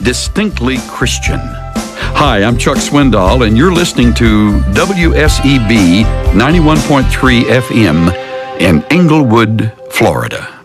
distinctly Christian. Hi, I'm Chuck Swindoll, and you're listening to WSEB 91.3 FM in Englewood, Florida.